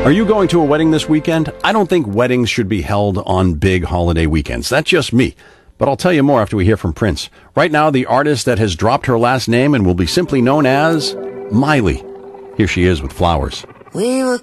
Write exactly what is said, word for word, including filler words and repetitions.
Are you going to a wedding this weekend? I don't think weddings should be held on big holiday weekends. That's just me. But I'll tell you more after we hear from Prince. Right now, the artist that has dropped her last name and will be simply known as Miley. Here she is with Flowers. We were